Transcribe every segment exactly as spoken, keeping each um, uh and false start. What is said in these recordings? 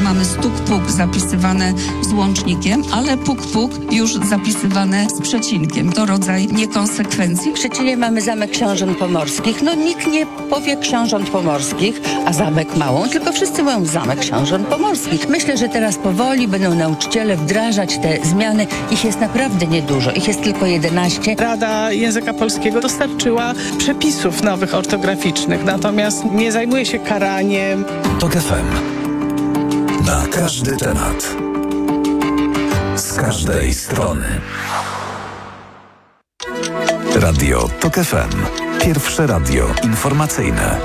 mamy stuk-puk zapisywane z łącznikiem, ale puk-puk już zapisywane z przecinkiem. To rodzaj niekonsekwencji. W Szczecinie mamy Zamek Książąt Pomorskich. No nikt nie powie Książąt Pomorskich, a Zamek Małą, tylko wszyscy mówią Zamek Książąt Pomorskich. Myślę, że teraz powoli będą nauczyciele wdrażać te zmiany. Ich jest naprawdę niedużo. Ich jest tylko jedenaście. Rada Języka Polskiego dostarczyła przepisów nowych ortograficznych, natomiast nie zajmuje się karaniem. TOK F M. Na każdy temat. Z każdej strony. Radio TOK F M. Pierwsze radio informacyjne.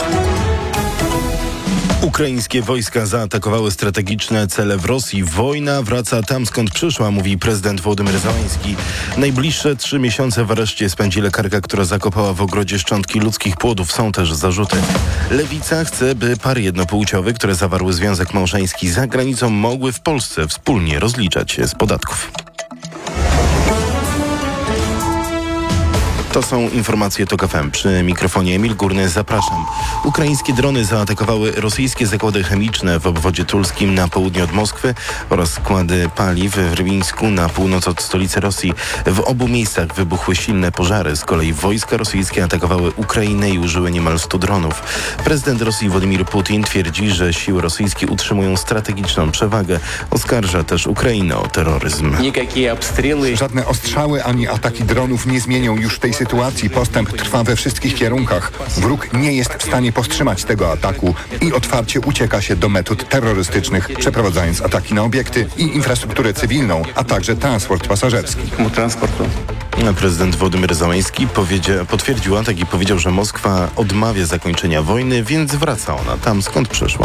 Ukraińskie wojska zaatakowały strategiczne cele w Rosji. Wojna wraca tam, skąd przyszła, mówi prezydent Wołodymyr Zełański. Najbliższe trzy miesiące w areszcie spędzi lekarka, która zakopała w ogrodzie szczątki ludzkich płodów. Są też zarzuty. Lewica chce, by pary jednopłciowe, które zawarły związek małżeński za granicą, mogły w Polsce wspólnie rozliczać się z podatków. To są informacje TOK F M. Przy mikrofonie Emil Górny, zapraszam. Ukraińskie drony zaatakowały rosyjskie zakłady chemiczne w obwodzie tulskim na południe od Moskwy oraz składy paliw w Rybinsk na północ od stolicy Rosji. W obu miejscach wybuchły silne pożary. Z kolei wojska rosyjskie atakowały Ukrainę i użyły niemal stu dronów. Prezydent Rosji Władimir Putin twierdzi, że siły rosyjskie utrzymują strategiczną przewagę. Oskarża też Ukrainę o terroryzm. Żadne ostrzały ani ataki dronów nie zmienią już tej sytuacji. Postęp trwa we wszystkich kierunkach. Wróg nie jest w stanie powstrzymać tego ataku i otwarcie ucieka się do metod terrorystycznych, przeprowadzając ataki na obiekty i infrastrukturę cywilną, a także transport pasażerski. Prezydent Wołodymyr Zełański powiedzia, potwierdził atak i powiedział, że Moskwa odmawia zakończenia wojny, więc wraca ona tam, skąd przyszła.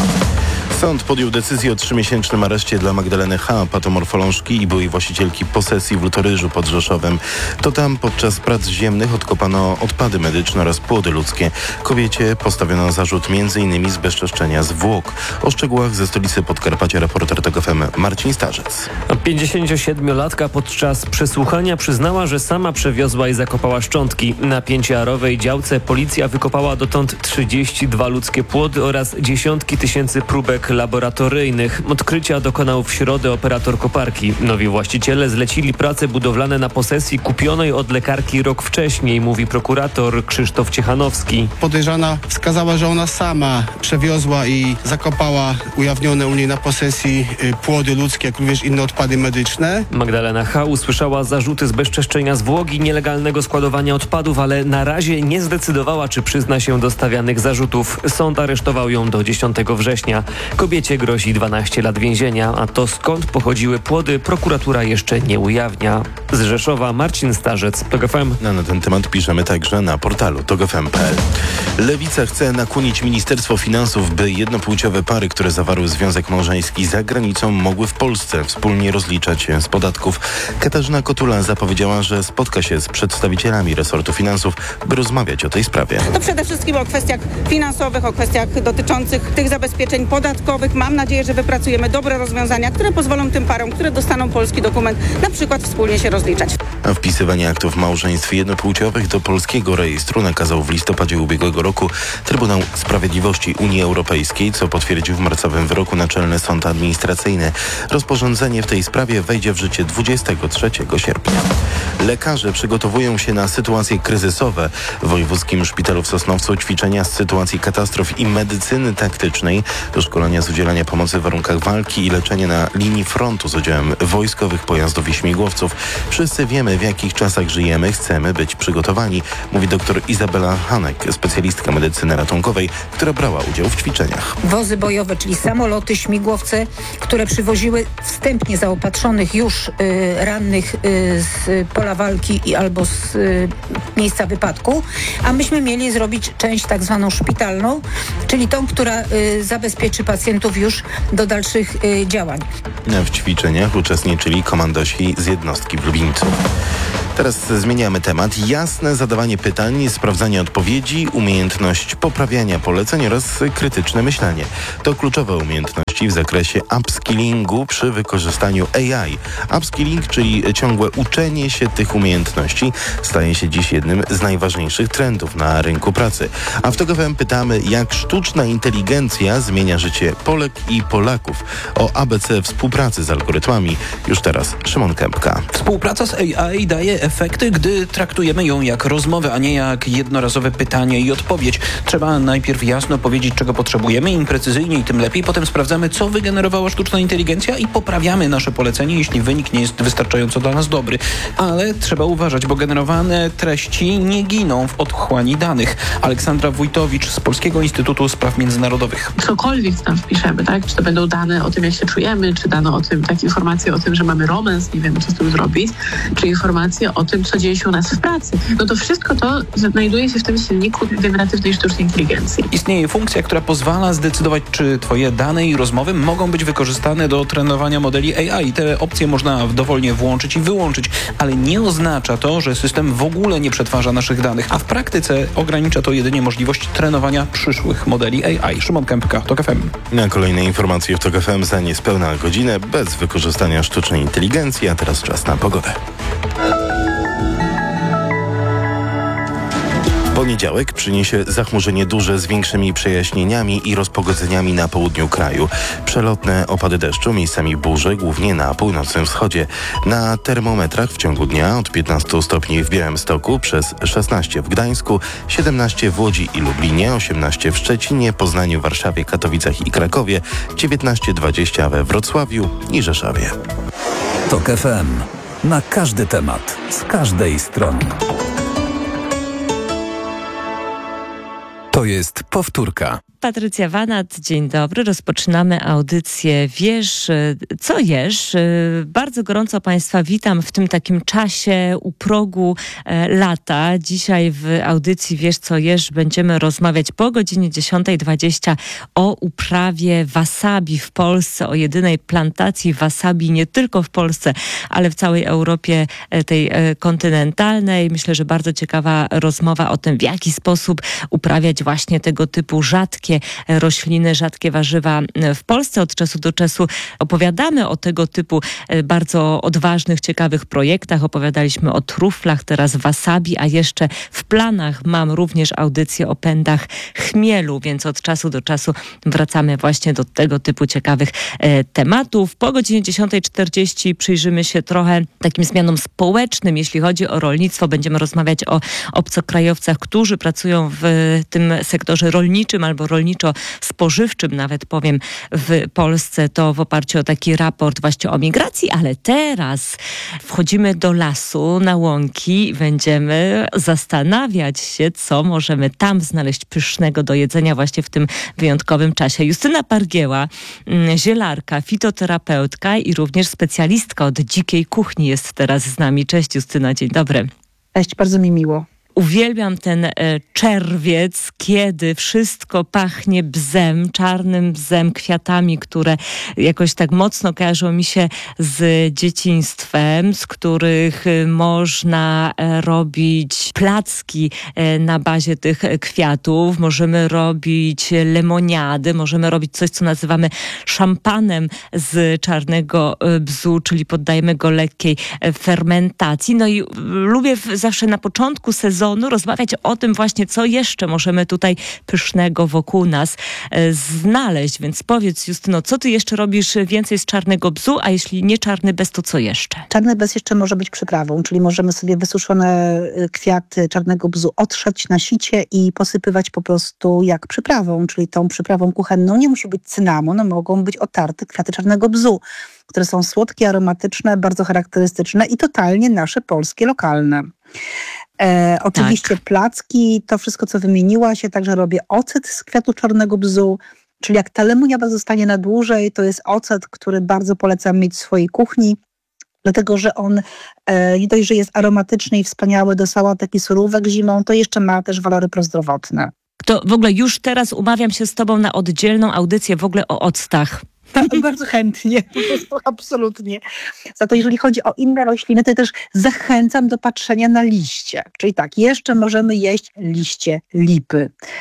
Sąd podjął decyzję o trzymiesięcznym areszcie dla Magdaleny H., patomorfolążki i byłej właścicielki posesji w Lutoryżu pod Rzeszowem. To tam podczas prac ziemnych odkopano odpady medyczne oraz płody ludzkie. Kobiecie postawiono zarzut między innymi zbezczeszczenia zwłok. O szczegółach ze stolicy Podkarpacia reporter TOK F M Marcin Starzec. pięćdziesięciosiedmiolatka podczas przesłuchania przyznała, że sama przewiozła i zakopała szczątki. Na pięcioarowej działce policja wykopała dotąd trzydzieści dwa ludzkie płody oraz dziesiątki tysięcy próbek laboratoryjnych. Odkrycia dokonał w środę operator koparki. Nowi właściciele zlecili prace budowlane na posesji kupionej od lekarki rok wcześniej, mówi prokurator Krzysztof Ciechanowski. Podejrzana wskazała, że ona sama przewiozła i zakopała ujawnione u niej na posesji płody ludzkie, jak również inne odpady medyczne. Magdalena H. usłyszała zarzuty zbezczeszczenia zwłok i nielegalnego składowania odpadów, ale na razie nie zdecydowała, czy przyzna się do stawianych zarzutów. Sąd aresztował ją do dziesiątego września. Kobiecie grozi dwanaście lat więzienia, a to skąd pochodziły płody, prokuratura jeszcze nie ujawnia. Z Rzeszowa Marcin Starzec, TOK F M. No, na ten temat piszemy także na portalu tok f m kropka p l. Lewica chce nakłonić Ministerstwo Finansów, by jednopłciowe pary, które zawarły związek małżeński za granicą, mogły w Polsce wspólnie rozliczać się z podatków. Katarzyna Kotula zapowiedziała, że spotka się z przedstawicielami resortu finansów, by rozmawiać o tej sprawie. To przede wszystkim o kwestiach finansowych, o kwestiach dotyczących tych zabezpieczeń podatkowych. Mam nadzieję, że wypracujemy dobre rozwiązania, które pozwolą tym parom, które dostaną polski dokument, na przykład wspólnie się rozliczać. A wpisywanie aktów małżeństw jednopłciowych do polskiego rejestru nakazał w listopadzie ubiegłego roku Trybunał Sprawiedliwości Unii Europejskiej, co potwierdził w marcowym wyroku Naczelny Sąd Administracyjny. Rozporządzenie w tej sprawie wejdzie w życie dwudziestego trzeciego sierpnia. Lekarze przygotowują się na sytuacje kryzysowe. W Wojewódzkim Szpitalu w Sosnowcu ćwiczenia z sytuacji katastrof i medycyny taktycznej, do szkolenia z udzielania pomocy w warunkach walki i leczenia na linii frontu z udziałem wojskowych pojazdów i śmigłowców. Wszyscy wiemy, w jakich czasach żyjemy, chcemy być przygotowani, mówi dr Izabela Hanek, specjalistka medycyny ratunkowej, która brała udział w ćwiczeniach. Wozy bojowe, czyli samoloty, śmigłowce, które przywoziły wstępnie zaopatrzonych już y, rannych y, z pola walki i albo z y, miejsca wypadku, a myśmy mieli zrobić część tak zwaną szpitalną, czyli tą, która y, zabezpieczy pacjentów już do dalszych y, działań. W ćwiczeniach uczestniczyli komandosi z jednostki w Lublińcu. Teraz zmieniamy temat. Jasne zadawanie pytań, sprawdzanie odpowiedzi, umiejętność poprawiania poleceń oraz krytyczne myślenie. To kluczowe umiejętności umiejętności w zakresie upskillingu przy wykorzystaniu A I. Upskilling, czyli ciągłe uczenie się tych umiejętności, staje się dziś jednym z najważniejszych trendów na rynku pracy. A w T O K F M pytamy, jak sztuczna inteligencja zmienia życie Polek i Polaków. O A B C współpracy z algorytmami już teraz Szymon Kępka. Współpraca z A I daje efekty, gdy traktujemy ją jak rozmowę, a nie jak jednorazowe pytanie i odpowiedź. Trzeba najpierw jasno powiedzieć, czego potrzebujemy, im precyzyjniej, tym lepiej. Potem sprawdzamy, co wygenerowała sztuczna inteligencja i poprawiamy nasze polecenie, jeśli wynik nie jest wystarczająco dla nas dobry. Ale trzeba uważać, bo generowane treści nie giną w otchłani danych. Aleksandra Wójtowicz z Polskiego Instytutu Spraw Międzynarodowych. Cokolwiek tam wpiszemy, tak? Czy to będą dane o tym, jak się czujemy, czy dane o tym, tak, informacje o tym, że mamy romans, nie wiemy, co z tym zrobić, czy informacje o tym, co dzieje się u nas w pracy. No to wszystko to znajduje się w tym silniku generatywnej sztucznej inteligencji. Istnieje funkcja, która pozwala zdecydować, czy twoje dane i rozmowy mogą być wykorzystane do trenowania modeli A I. Te opcje można dowolnie włączyć i wyłączyć, ale nie oznacza to, że system w ogóle nie przetwarza naszych danych, a w praktyce ogranicza to jedynie możliwość trenowania przyszłych modeli A I. Szymon Kępka, T O K F M. Na kolejne informacje w T O K F M za niespełna godzinę bez wykorzystania sztucznej inteligencji, a teraz czas na pogodę. Poniedziałek przyniesie zachmurzenie duże z większymi przejaśnieniami i rozpogodzeniami na południu kraju. Przelotne opady deszczu, miejscami burze, głównie na północnym wschodzie. Na termometrach w ciągu dnia od piętnastu stopni w Białymstoku, przez szesnaście w Gdańsku, siedemnaście w Łodzi i Lublinie, osiemnaście w Szczecinie, Poznaniu, Warszawie, Katowicach i Krakowie, dziewiętnaście dwadzieścia we Wrocławiu i Rzeszowie. T O K F M. Na każdy temat, z każdej strony. To jest powtórka. Patrycja Wanat, dzień dobry. Rozpoczynamy audycję Wiesz, co jesz. Bardzo gorąco Państwa witam w tym takim czasie u progu lata. Dzisiaj w audycji Wiesz, co jesz będziemy rozmawiać po godzinie dziesiątej dwadzieścia o uprawie wasabi w Polsce, o jedynej plantacji wasabi nie tylko w Polsce, ale w całej Europie tej kontynentalnej. Myślę, że bardzo ciekawa rozmowa o tym, w jaki sposób uprawiać właśnie tego typu rzadkie rośliny, rzadkie warzywa w Polsce. Od czasu do czasu opowiadamy o tego typu bardzo odważnych, ciekawych projektach. Opowiadaliśmy o truflach, teraz wasabi, a jeszcze w planach mam również audycję o pędach chmielu, więc od czasu do czasu wracamy właśnie do tego typu ciekawych e, tematów. Po godzinie dziesiątej czterdzieści przyjrzymy się trochę takim zmianom społecznym, jeśli chodzi o rolnictwo. Będziemy rozmawiać o obcokrajowcach, którzy pracują w tym sektorze rolniczym albo rolniczo-spożywczym, nawet powiem, w Polsce. To w oparciu o taki raport właśnie o migracji, ale teraz wchodzimy do lasu, na łąki i będziemy zastanawiać się, co możemy tam znaleźć pysznego do jedzenia właśnie w tym wyjątkowym czasie. Justyna Pargieła, zielarka, fitoterapeutka i również specjalistka od dzikiej kuchni jest teraz z nami. Cześć Justyna, dzień dobry. Cześć, bardzo mi miło. Uwielbiam ten e, czerwiec, kiedy wszystko pachnie bzem, czarnym bzem, kwiatami, które jakoś tak mocno kojarzą mi się z dzieciństwem, z których e, można e, robić placki e, na bazie tych kwiatów. Możemy robić lemoniady, możemy robić coś, co nazywamy szampanem z czarnego e, bzu, czyli poddajemy go lekkiej e, fermentacji. No i e, lubię w, zawsze na początku sezonu rozmawiać o tym właśnie, co jeszcze możemy tutaj pysznego wokół nas e, znaleźć. Więc powiedz, Justyno, co ty jeszcze robisz więcej z czarnego bzu, a jeśli nie czarny bez, to co jeszcze? Czarny bez jeszcze może być przyprawą, czyli możemy sobie wysuszone kwiaty czarnego bzu otrzeć na sicie i posypywać po prostu jak przyprawą, czyli tą przyprawą kuchenną. Nie musi być cynamon, mogą być otarte kwiaty czarnego bzu, które są słodkie, aromatyczne, bardzo charakterystyczne i totalnie nasze, polskie, lokalne. E, oczywiście tak. Placki, to wszystko, co wymieniłaś, ja także robię ocet z kwiatu czarnego bzu, czyli jak ta lemoniada zostanie na dłużej, to jest ocet, który bardzo polecam mieć w swojej kuchni, dlatego że on e, nie dość, że jest aromatyczny i wspaniały do sałatek i surówek zimą, to jeszcze ma też walory prozdrowotne. To w ogóle już teraz umawiam się z tobą na oddzielną audycję w ogóle o octach. Bardzo chętnie, po prostu absolutnie. Za to jeżeli chodzi o inne rośliny, to też zachęcam do patrzenia na liście. Czyli tak, jeszcze możemy jeść liście lipy.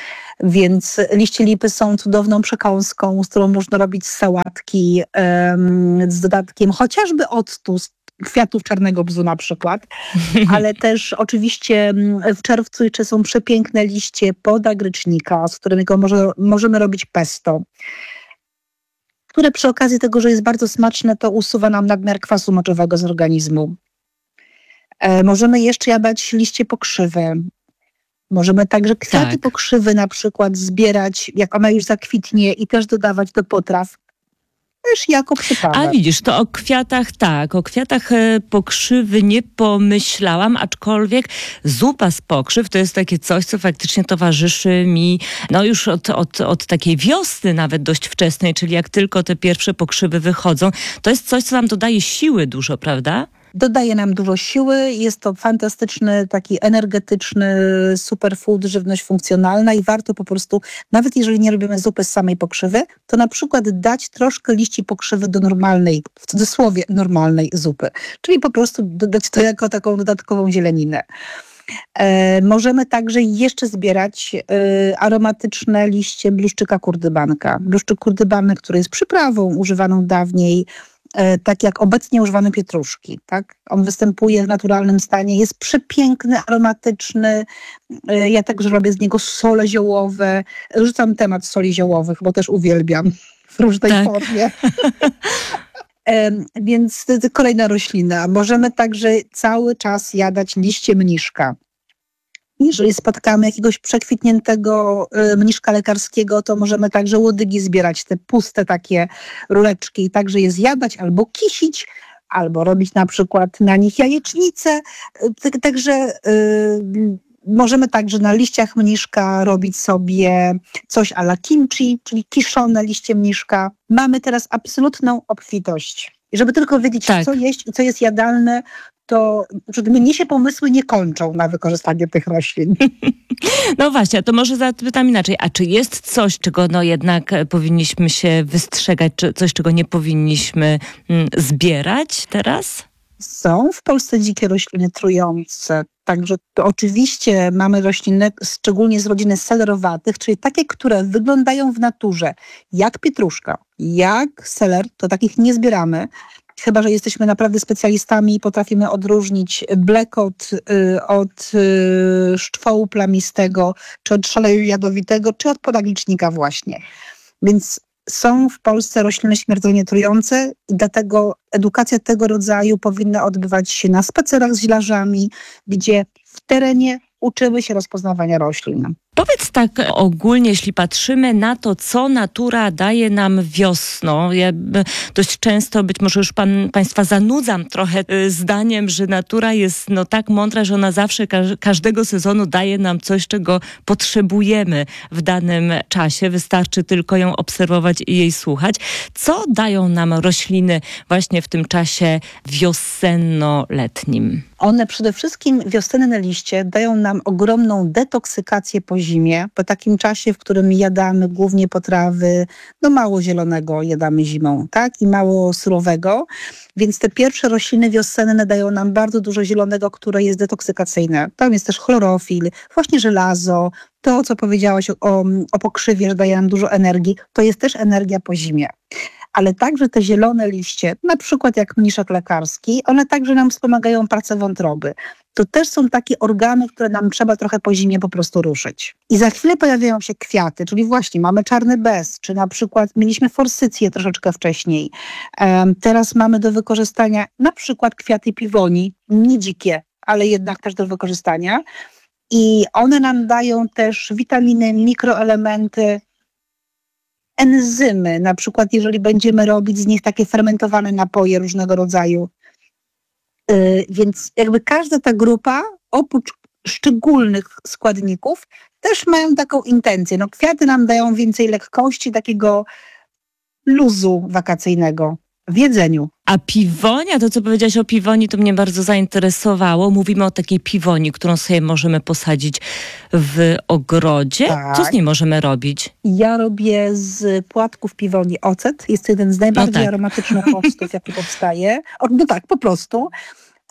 Więc liście lipy są cudowną przekąską, z którą można robić sałatki um, z dodatkiem chociażby octu, kwiatów czarnego bzu na przykład, ale też oczywiście w czerwcu jeszcze są przepiękne liście podagrycznika, z którego może, możemy robić pesto, które przy okazji tego, że jest bardzo smaczne, to usuwa nam nadmiar kwasu moczowego z organizmu. E, możemy jeszcze jadać liście pokrzywy. Możemy także kwiaty Tak. pokrzywy na przykład zbierać, jak ona już zakwitnie, i też dodawać do potraw. Też jako przyprawę. A widzisz, to o kwiatach tak, o kwiatach e, pokrzywy nie pomyślałam, aczkolwiek zupa z pokrzyw to jest takie coś, co faktycznie towarzyszy mi no już od, od, od takiej wiosny nawet dość wczesnej, czyli jak tylko te pierwsze pokrzywy wychodzą. To jest coś, co nam dodaje siły dużo, prawda? Dodaje nam dużo siły, jest to fantastyczny, taki energetyczny superfood, żywność funkcjonalna i warto po prostu, nawet jeżeli nie robimy zupy z samej pokrzywy, to na przykład dać troszkę liści pokrzywy do normalnej, w cudzysłowie normalnej zupy. Czyli po prostu dodać to jako taką dodatkową zieleninę. E, możemy także jeszcze zbierać e, aromatyczne liście bluszczyka kurdybanka. Bluszczyk kurdybanek, który jest przyprawą używaną dawniej, tak jak obecnie używamy pietruszki. Tak? On występuje w naturalnym stanie, jest przepiękny, aromatyczny. Ja także robię z niego sole ziołowe. Rzucam temat soli ziołowych, bo też uwielbiam w różnej Tak. formie. Więc to jest kolejna roślina. Możemy także cały czas jadać liście mniszka. Jeżeli spotkamy jakiegoś przekwitniętego y, mniszka lekarskiego, to możemy także łodygi zbierać, te puste takie rureczki i także je zjadać albo kisić, albo robić na przykład na nich jajecznicę. Y, także y, możemy także na liściach mniszka robić sobie coś a la kimchi, czyli kiszone liście mniszka. Mamy teraz absolutną obfitość. I żeby tylko wiedzieć, Tak. co jeść i co jest jadalne, to mnie się pomysły nie kończą na wykorzystanie tych roślin. No właśnie, to może zapytam inaczej. A czy jest coś, czego no jednak e, powinniśmy się wystrzegać, czy coś, czego nie powinniśmy mm, zbierać teraz? Są w Polsce dzikie rośliny trujące. Także to oczywiście mamy rośliny, szczególnie z rodziny selerowatych, czyli takie, które wyglądają w naturze jak pietruszka, jak seler, to takich nie zbieramy. Chyba że jesteśmy naprawdę specjalistami i potrafimy odróżnić blekot y, od y, szczwołu plamistego, czy od szaleju jadowitego, czy od podaglicznika właśnie. Więc są w Polsce rośliny śmiertelnie trujące i dlatego edukacja tego rodzaju powinna odbywać się na spacerach z zielarzami, gdzie w terenie uczymy się rozpoznawania roślin. Powiedz tak ogólnie, jeśli patrzymy na to, co natura daje nam wiosną. Ja dość często, być może już pan, państwa zanudzam trochę zdaniem, że natura jest no tak mądra, że ona zawsze każ- każdego sezonu daje nam coś, czego potrzebujemy w danym czasie. Wystarczy tylko ją obserwować i jej słuchać. Co dają nam rośliny właśnie w tym czasie wiosenno-letnim? One przede wszystkim, wiosenne liście, dają nam ogromną detoksykację po zimie, po takim czasie, w którym jadamy głównie potrawy, no mało zielonego jadamy zimą, tak? I mało surowego. Więc te pierwsze rośliny wiosenne dają nam bardzo dużo zielonego, które jest detoksykacyjne. Tam jest też chlorofil, właśnie żelazo. To, co powiedziałaś o, o, o pokrzywie, że daje nam dużo energii, to jest też energia po zimie. Ale także te zielone liście, na przykład jak mniszek lekarski, one także nam wspomagają pracę wątroby. To też są takie organy, które nam trzeba trochę po zimie po prostu ruszyć. I za chwilę pojawiają się kwiaty, czyli właśnie mamy czarny bez, czy na przykład mieliśmy forsycję troszeczkę wcześniej. Um, teraz mamy do wykorzystania na przykład kwiaty piwoni, nie dzikie, ale jednak też do wykorzystania. I one nam dają też witaminy, mikroelementy, enzymy, na przykład jeżeli będziemy robić z nich takie fermentowane napoje różnego rodzaju. Yy, więc jakby każda ta grupa, oprócz szczególnych składników, też mają taką intencję. No, kwiaty nam dają więcej lekkości, takiego luzu wakacyjnego w jedzeniu. A piwonia, to co powiedziałaś o piwoni, to mnie bardzo zainteresowało. Mówimy o takiej piwoni, którą sobie możemy posadzić w ogrodzie. Tak. Co z niej możemy robić? Ja robię z płatków piwoni ocet. Jest to jeden z najbardziej No tak. aromatycznych octów, jaki powstaje. O, no tak, po prostu.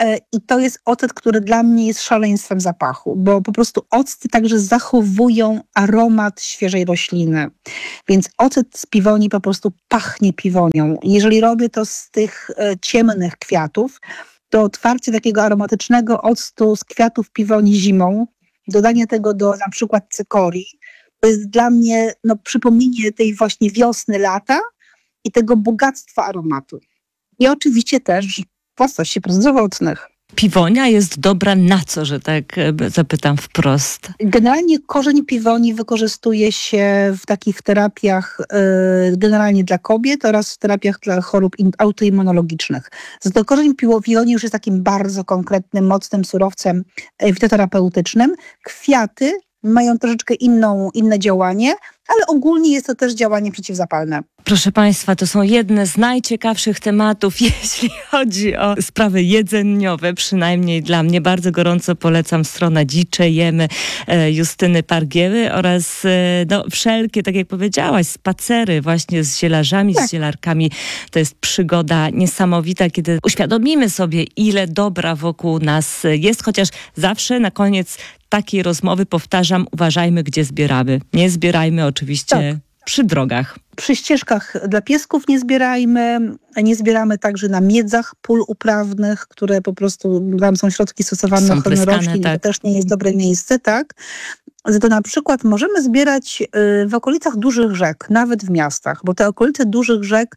i to jest ocet, który dla mnie jest szaleństwem zapachu, bo po prostu octy także zachowują aromat świeżej rośliny. Więc ocet z piwonii po prostu pachnie piwonią. Jeżeli robię to z tych ciemnych kwiatów, to otwarcie takiego aromatycznego octu z kwiatów piwonii zimą, dodanie tego do na przykład cykorii, to jest dla mnie no, przypomnienie tej właśnie wiosny, lata i tego bogactwa aromatu. I oczywiście też własności prozdrowotnych. Piwonia jest dobra na co, że tak zapytam wprost? Generalnie korzeń piwonii wykorzystuje się w takich terapiach yy, generalnie dla kobiet oraz w terapiach dla chorób autoimmunologicznych. Zato korzeń piwonii już jest takim bardzo konkretnym, mocnym surowcem fitoterapeutycznym. Kwiaty mają troszeczkę inną, inne działanie, ale ogólnie jest to też działanie przeciwzapalne. Proszę Państwa, to są jedne z najciekawszych tematów, jeśli chodzi o sprawy jedzeniowe, przynajmniej dla mnie. Bardzo gorąco polecam stronę Dziczejemy Justyny Pargieły oraz no, wszelkie, tak jak powiedziałaś, spacery właśnie z zielarzami, tak. z zielarkami. To jest przygoda niesamowita, kiedy uświadomimy sobie, ile dobra wokół nas jest, chociaż zawsze na koniec takiej rozmowy powtarzam, uważajmy, gdzie zbieramy. Nie zbierajmy oczywiście tak. przy drogach. Przy ścieżkach dla piesków nie zbierajmy, nie zbieramy także na miedzach pól uprawnych, które po prostu, tam są środki stosowane na ochronę roślin, tak. to też nie jest dobre miejsce, tak? Zato na przykład możemy zbierać w okolicach dużych rzek, nawet w miastach, bo te okolice dużych rzek,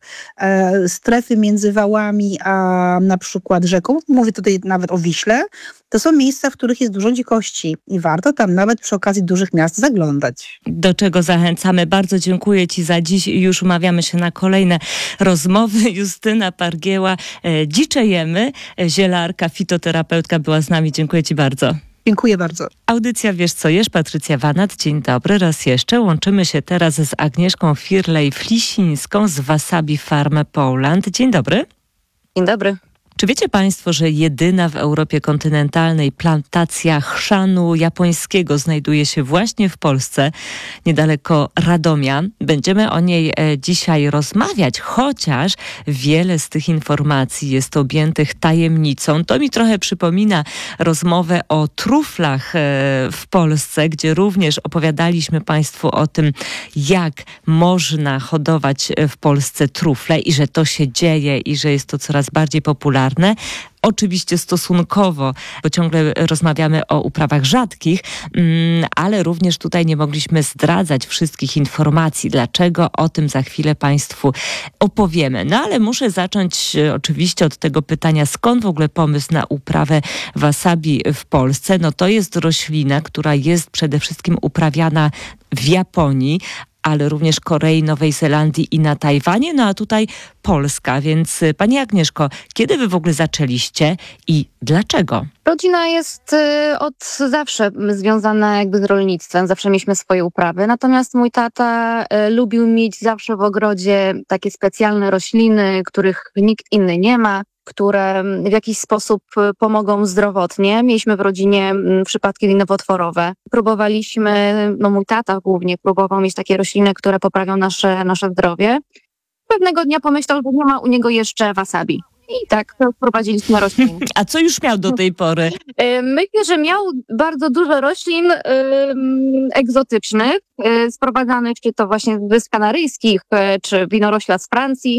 strefy między wałami a na przykład rzeką, mówię tutaj nawet o Wiśle, to są miejsca, w których jest dużo dzikości i warto tam nawet przy okazji dużych miast zaglądać. Do czego zachęcamy. Bardzo dziękuję Ci za dziś i już umawiamy się na kolejne rozmowy. Justyna Pargieła, Dziczejemy, zielarka, fitoterapeutka była z nami. Dziękuję Ci bardzo. Dziękuję bardzo. Audycja Wiesz co jesz, Patrycja Wanat. Dzień dobry. Raz jeszcze łączymy się teraz z Agnieszką Firlej-Flisińską z Wasabi Farm Poland. Dzień dobry. Dzień dobry. Czy wiecie Państwo, że jedyna w Europie kontynentalnej plantacja chrzanu japońskiego znajduje się właśnie w Polsce, niedaleko Radomia? Będziemy o niej e, dzisiaj rozmawiać, chociaż wiele z tych informacji jest objętych tajemnicą. To mi trochę przypomina rozmowę o truflach e, w Polsce, gdzie również opowiadaliśmy Państwu o tym, jak można hodować w Polsce trufle i że to się dzieje i że jest to coraz bardziej popularne. Oczywiście stosunkowo, bo ciągle rozmawiamy o uprawach rzadkich, ale również tutaj nie mogliśmy zdradzać wszystkich informacji. Dlaczego? O tym za chwilę Państwu opowiemy. No ale muszę zacząć oczywiście od tego pytania, skąd w ogóle pomysł na uprawę wasabi w Polsce? No to jest roślina, która jest przede wszystkim uprawiana w Japonii, ale również Korei, Nowej Zelandii i na Tajwanie, no a tutaj Polska. Więc Pani Agnieszko, kiedy Wy w ogóle zaczęliście i dlaczego? Rodzina jest y, od zawsze związana jakby z rolnictwem, zawsze mieliśmy swoje uprawy, natomiast mój tata y, lubił mieć zawsze w ogrodzie takie specjalne rośliny, których nikt inny nie ma, które w jakiś sposób pomogą zdrowotnie. Mieliśmy w rodzinie przypadki nowotworowe. Próbowaliśmy, no mój tata głównie próbował mieć takie rośliny, które poprawią nasze, nasze zdrowie. Pewnego dnia pomyślał, że nie ma u niego jeszcze wasabi. I tak wprowadziliśmy rośliny. A co już miał do tej pory? Myślę, że miał bardzo dużo roślin y, egzotycznych, y, sprowadzanych czy to właśnie z Wysp Kanaryjskich, y, czy winorośla z Francji.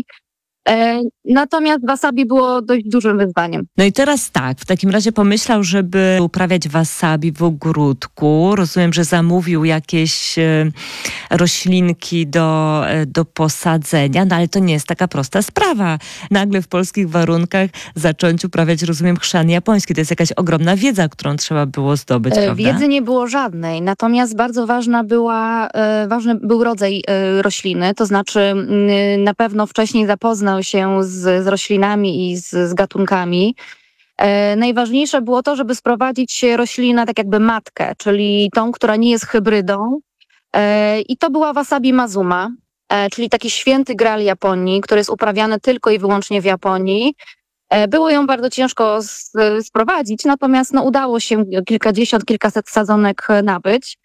Natomiast wasabi było dość dużym wyzwaniem. No i teraz tak, w takim razie pomyślał, żeby uprawiać wasabi w ogródku. Rozumiem, że zamówił jakieś e, roślinki do, e, do posadzenia, no ale to nie jest taka prosta sprawa. Nagle w polskich warunkach zacząć uprawiać, rozumiem, chrzan japoński. To jest jakaś ogromna wiedza, którą trzeba było zdobyć, e, prawda? Wiedzy nie było żadnej, natomiast bardzo ważna była, e, ważny był rodzaj e, rośliny, to znaczy m, na pewno wcześniej zapoznał się z, z roślinami i z, z gatunkami. E, najważniejsze było to, żeby sprowadzić roślinę tak jakby matkę, czyli tą, która nie jest hybrydą. E, I to była wasabi mazuma, e, czyli taki święty graal Japonii, który jest uprawiany tylko i wyłącznie w Japonii. E, było ją bardzo ciężko z, sprowadzić, natomiast no, udało się kilkadziesiąt, kilkaset sadzonek nabyć.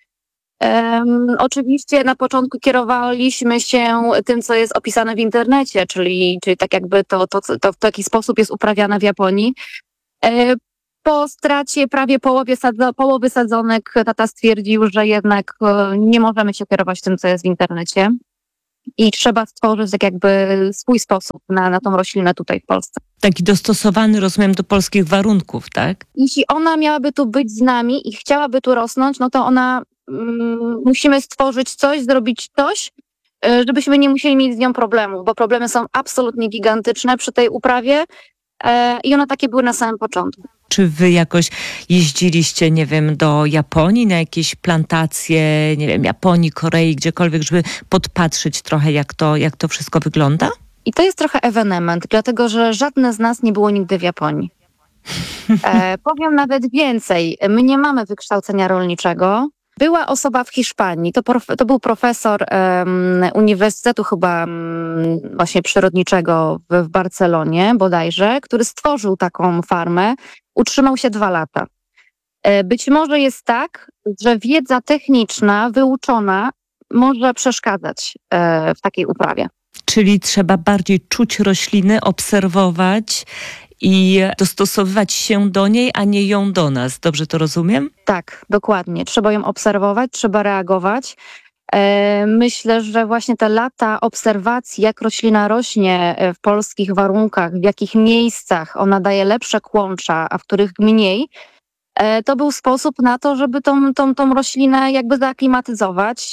Um, oczywiście na początku kierowaliśmy się tym, co jest opisane w internecie, czyli, czyli tak jakby to, to, to w taki sposób jest uprawiane w Japonii. E, Po stracie prawie połowie sadza, połowy sadzonek tata stwierdził, że jednak e, nie możemy się kierować tym, co jest w internecie i trzeba stworzyć tak jakby swój sposób na, na tą roślinę tutaj w Polsce. Taki dostosowany, rozumiem, do polskich warunków, tak? Jeśli ona miałaby tu być z nami i chciałaby tu rosnąć, no to ona mm, musimy stworzyć coś, zrobić coś, y, żebyśmy nie musieli mieć z nią problemów, bo problemy są absolutnie gigantyczne przy tej uprawie y, i one takie były na samym początku. Czy wy jakoś jeździliście, nie wiem, do Japonii, na jakieś plantacje, nie wiem, Japonii, Korei, gdziekolwiek, żeby podpatrzeć trochę, jak to, jak to wszystko wygląda? I to jest trochę ewenement, dlatego że żadne z nas nie było nigdy w Japonii. E, powiem nawet więcej. My nie mamy wykształcenia rolniczego. Była osoba w Hiszpanii, to, prof, to był profesor um, Uniwersytetu chyba um, właśnie przyrodniczego w, w Barcelonie bodajże, który stworzył taką farmę, utrzymał się dwa lata. E, być może jest tak, że wiedza techniczna, wyuczona może przeszkadzać e, w takiej uprawie. Czyli trzeba bardziej czuć rośliny, obserwować i dostosowywać się do niej, a nie ją do nas. Dobrze to rozumiem? Tak, dokładnie. Trzeba ją obserwować, trzeba reagować. Myślę, że właśnie te lata obserwacji, jak roślina rośnie w polskich warunkach, w jakich miejscach ona daje lepsze kłącza, a w których mniej, to był sposób na to, żeby tą, tą, tą roślinę jakby zaaklimatyzować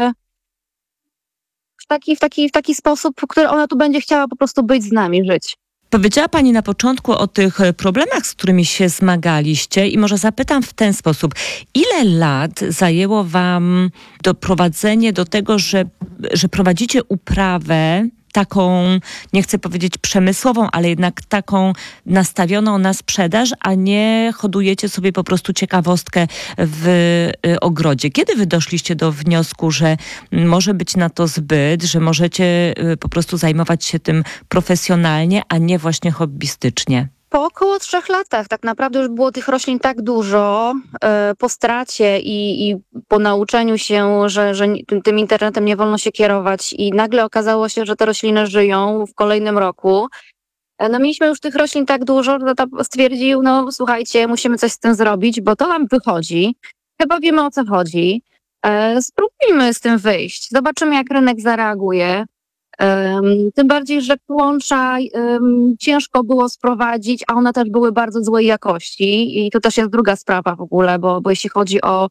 w taki, w, taki, w taki sposób, w który ona tu będzie chciała po prostu być z nami, żyć. Powiedziała Pani na początku o tych problemach, z którymi się zmagaliście i może zapytam w ten sposób. Ile lat zajęło Wam doprowadzenie do tego, że, że prowadzicie uprawę taką, nie chcę powiedzieć przemysłową, ale jednak taką nastawioną na sprzedaż, a nie hodujecie sobie po prostu ciekawostkę w y, ogrodzie. Kiedy wy doszliście do wniosku, że może być na to zbyt, że możecie y, po prostu zajmować się tym profesjonalnie, a nie właśnie hobbystycznie? Po około trzech latach tak naprawdę już było tych roślin tak dużo, e, po stracie i, i po nauczeniu się, że, że tym, tym internetem nie wolno się kierować i nagle okazało się, że te rośliny żyją w kolejnym roku. E, no mieliśmy już tych roślin tak dużo, że tata stwierdził, no słuchajcie, musimy coś z tym zrobić, bo to nam wychodzi, chyba wiemy o co chodzi, e, spróbujmy z tym wyjść, zobaczymy jak rynek zareaguje. Um, tym bardziej, że kłącza um, ciężko było sprowadzić, a one też były bardzo złej jakości i to też jest druga sprawa w ogóle, bo, bo jeśli chodzi o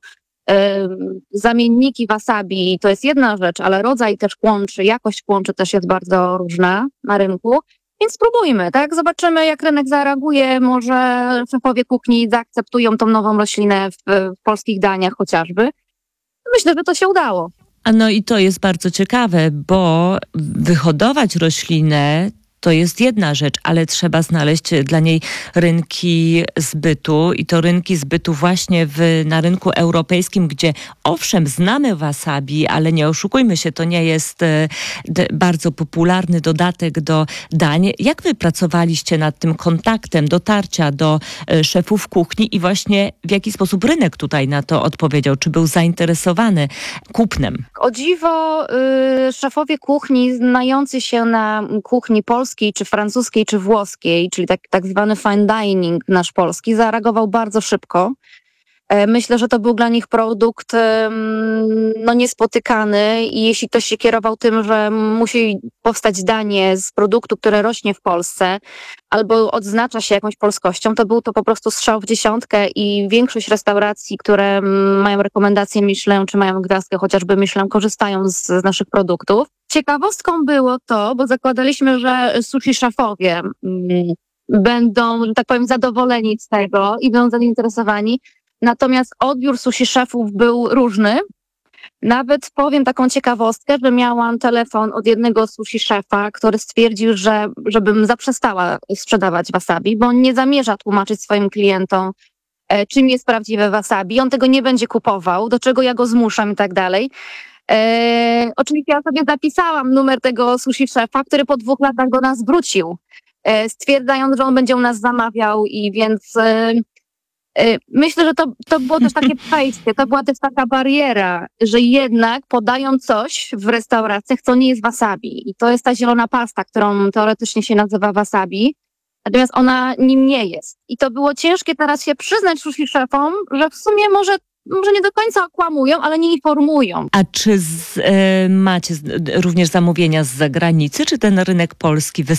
um, zamienniki wasabi, to jest jedna rzecz, ale rodzaj też kłączy, jakość kłączy też jest bardzo różna na rynku, więc spróbujmy, tak? Zobaczymy jak rynek zareaguje, może szefowie kuchni zaakceptują tą nową roślinę w, w polskich daniach chociażby. Myślę, że to się udało. A no i to jest bardzo ciekawe, bo wyhodować roślinę to jest jedna rzecz, ale trzeba znaleźć dla niej rynki zbytu i to rynki zbytu właśnie w, na rynku europejskim, gdzie owszem znamy wasabi, ale nie oszukujmy się, to nie jest e, de, bardzo popularny dodatek do dań. Jak wy pracowaliście nad tym kontaktem, dotarcia do e, szefów kuchni i właśnie w jaki sposób rynek tutaj na to odpowiedział? Czy był zainteresowany kupnem? O dziwo y, szefowie kuchni znający się na kuchni polskiej, czy francuskiej, czy włoskiej, czyli tak, tak zwany fine dining nasz polski, zareagował bardzo szybko. Myślę, że to był dla nich produkt no, niespotykany i jeśli ktoś się kierował tym, że musi powstać danie z produktu, które rośnie w Polsce albo odznacza się jakąś polskością, to był to po prostu strzał w dziesiątkę i większość restauracji, które mają rekomendacje Michelin, czy mają gwiazdkę chociażby Michelin, korzystają z, z naszych produktów. Ciekawostką było to, bo zakładaliśmy, że sushi szefowie mm, będą, że tak powiem, zadowoleni z tego i będą zainteresowani. Natomiast odbiór sushi szefów był różny. Nawet powiem taką ciekawostkę, że miałam telefon od jednego sushi szefa, który stwierdził, że żebym zaprzestała sprzedawać wasabi, bo on nie zamierza tłumaczyć swoim klientom, e, czym jest prawdziwe wasabi. On tego nie będzie kupował, do czego ja go zmuszam i tak dalej. E, oczywiście ja sobie zapisałam numer tego sushi szefa, który po dwóch latach do nas wrócił, e, stwierdzając, że on będzie u nas zamawiał i więc... E, Myślę, że to, to było też takie przejście, to była też taka bariera, że jednak podają coś w restauracjach, co nie jest wasabi. I to jest ta zielona pasta, którą teoretycznie się nazywa wasabi. Natomiast ona nim nie jest. I to było ciężkie teraz się przyznać sushi szefom, że w sumie może może nie do końca okłamują, ale nie informują. A czy z, e, macie z, również zamówienia z zagranicy, czy ten rynek polski